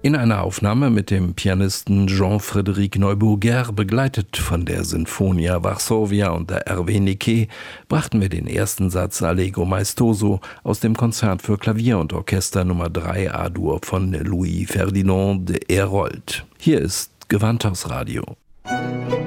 In einer Aufnahme mit dem Pianisten Jean-Frédéric Neuburger, begleitet von der Sinfonia Varsovia und der RW Niquet, brachten wir den ersten Satz Allegro maestoso aus dem Konzert für Klavier und Orchester Nummer 3 A-Dur von Louis Ferdinand de Herold. Hier ist Gewandhausradio.